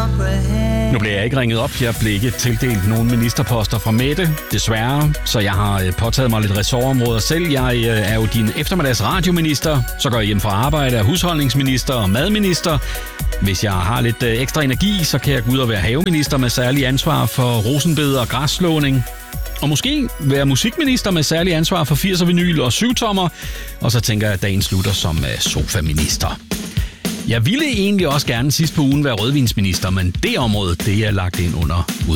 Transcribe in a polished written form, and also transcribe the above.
Nu bliver jeg ikke ringet op. Jeg blev ikke tildelt nogen ministerposter fra Mette, desværre. Så jeg har påtaget mig lidt ressortområder selv. Jeg er jo din eftermiddags radiominister. Så går jeg hjem fra arbejde, er husholdningsminister og madminister. Hvis jeg har lidt ekstra energi, så kan jeg gå ud og være haveminister med særlig ansvar for rosenbed og græsslåning. Og måske være musikminister med særlig ansvar for 80'er vinyl og 7-tommer. Og så tænker jeg, at dagen slutter som sofaminister. Jeg ville egentlig også gerne sidst på ugen være rødvinsminister, men det område, det er lagt ind under